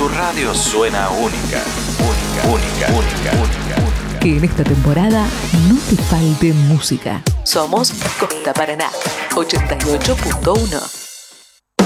tu radio suena única, única, única, única, única. Que en esta temporada no te falte música. Somos Costa Paraná 88.1.